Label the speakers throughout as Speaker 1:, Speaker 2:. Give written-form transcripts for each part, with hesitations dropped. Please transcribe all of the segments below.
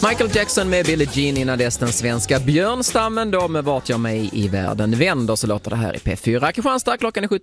Speaker 1: Michael Jackson med Billie Jean, innan dess den svenska björnstammen då med Vart jag mig i världen vänder. Så låter det här i P4 Kristianstad. Klockan är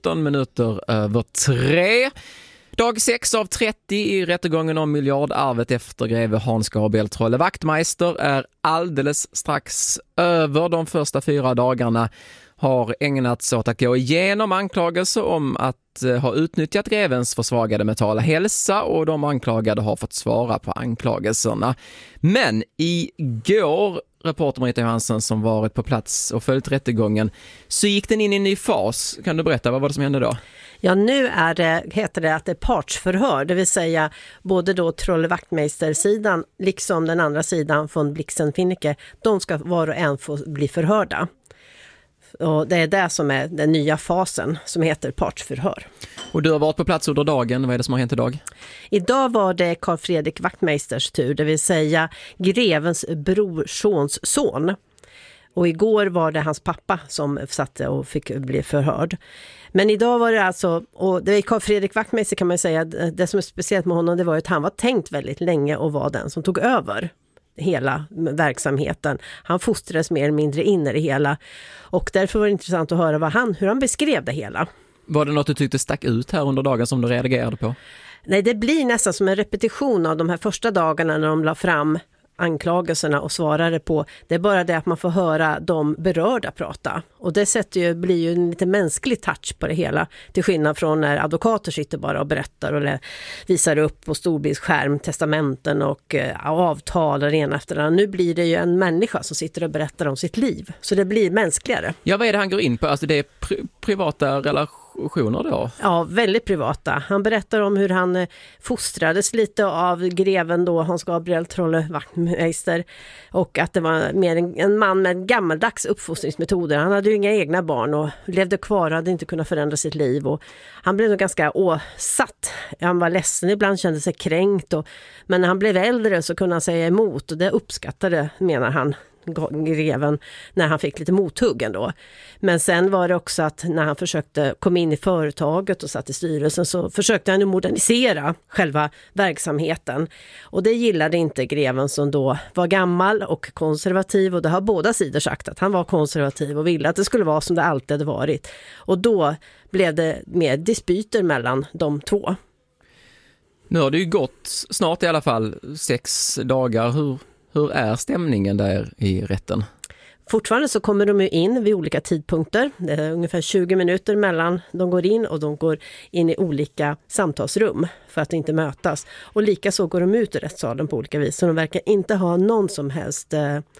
Speaker 1: 17:03. Dag 6 av 30 i rättegången om miljardarvet efter greve Hans Gabriel Trolle Wachtmeister är alldeles strax över. De första 4 dagarna har ägnats åt att gå igenom anklagelser om att ha utnyttjat grevens försvagade mentala hälsa, och de anklagade har fått svara på anklagelserna. Men igår, reporter Marita Johansson som varit på plats och följt rättegången, så gick den in i en ny fas. Kan du berätta, vad var det som hände då?
Speaker 2: Ja, nu heter det att det är partsförhör, det vill säga både då Trolle Wachtmeister-sidan liksom den andra sidan von Blixen-Finnecke, de ska var och en få bli förhörda. Och det är det som är den nya fasen som heter partsförhör.
Speaker 1: Och du har varit på plats under dagen. Vad är det som har hänt idag?
Speaker 2: Idag var det Carl Fredrik Wachtmeisters tur, det vill säga grevens brorsons son. Och igår var det hans pappa som satt och fick bli förhörd. Men idag var det alltså, och det är Carl Fredrik Wachtmeister kan man säga, det som är speciellt med honom det var att han var tänkt väldigt länge och var den som tog över hela verksamheten. Han fostrades mer eller mindre in i det hela, och därför var det intressant att höra hur han beskrev det hela. Var
Speaker 1: det något du tyckte stack ut här under dagen som du reagerade på?
Speaker 2: Nej, det blir nästan som en repetition av de här första dagarna när de la fram anklagelserna och svarade på. Det är bara det att man får höra de berörda prata. Och det blir ju en lite mänsklig touch på det hela. Till skillnad från när advokater sitter bara och berättar och visar upp på storbildsskärm testamenten och avtal och det ena efter det andra. Nu blir det ju en människa som sitter och berättar om sitt liv. Så det blir mänskligare.
Speaker 1: Ja, vad är det han går in på? Alltså det är privata relationer då?
Speaker 2: Ja, väldigt privata. Han berättar om hur han fostrades lite av greven då, Hans Gabriel Trolle Wachtmeister, och att det var mer en man med gammaldags uppfostringsmetoder. Han hade ju inga egna barn och levde kvar och hade inte kunnat förändra sitt liv, och han blev nog ganska åsatt. Han var ledsen, ibland kände sig kränkt, men när han blev äldre så kunde han säga emot, och det uppskattade, menar han, greven, när han fick lite mothugg ändå. Men sen var det också att när han kom in i företaget och satt i styrelsen, så försökte han modernisera själva verksamheten, och det gillade inte greven som då var gammal och konservativ, och det har båda sidor sagt att han var konservativ och ville att det skulle vara som det alltid hade varit, och då blev det mer dispyter mellan de två.
Speaker 1: Nu har det ju gått snart i alla fall 6 dagar. Hur är stämningen där i rätten?
Speaker 2: Fortfarande så kommer de ju in vid olika tidpunkter. Det är ungefär 20 minuter mellan de går in, och de går in i olika samtalsrum för att inte mötas. Och lika så går de ut i rättssalen på olika vis. Så de verkar inte ha någon som helst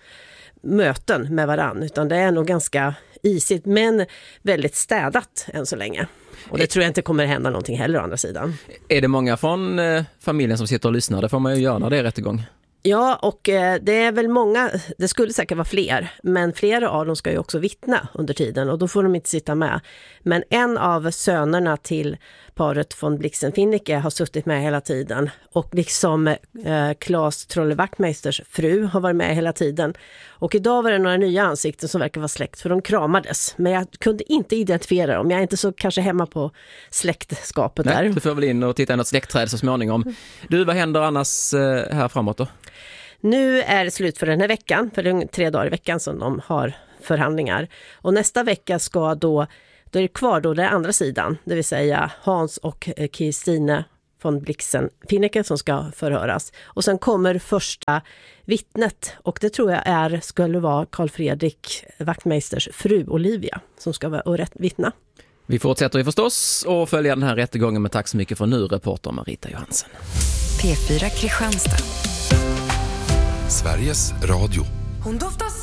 Speaker 2: möten med varann, utan det är nog ganska isigt men väldigt städat än så länge. Och det tror jag inte kommer hända någonting heller å andra sidan.
Speaker 1: Är det många från familjen som sitter och lyssnar? Det får man ju göra när det är rättegång.
Speaker 2: Ja, och det är väl många, det skulle säkert vara fler, men flera av dem ska ju också vittna under tiden, och då får de inte sitta med. Men en av sönerna till paret von Blixen-Finnecke har suttit med hela tiden, och liksom Claes Trolle Wachtmeisters fru har varit med hela tiden. Och idag var det några nya ansikten som verkar vara släkt, för de kramades. Men jag kunde inte identifiera dem. Jag är inte så kanske hemma på släktskapet.
Speaker 1: Nej,
Speaker 2: där.
Speaker 1: Du får väl in och titta i något släktträd så småningom. Du, vad händer annars här framåt då?
Speaker 2: Nu är det slut för den här veckan, för det är 3 dagar i veckan som de har förhandlingar. Och nästa vecka då är det kvar då den andra sidan, det vill säga Hans och Kristine von Blixen-Finnecke som ska förhöras. Och sen kommer första vittnet, och det tror jag skulle vara Carl Fredrik Wachtmeisters fru Olivia som ska vara vittna.
Speaker 1: Vi fortsätter ju förstås och följa den här rättegången, men tack så mycket för nu, reporter Marita Johansson.
Speaker 3: P4 Kristianstad.
Speaker 4: Sveriges Radio.
Speaker 3: Hon doftar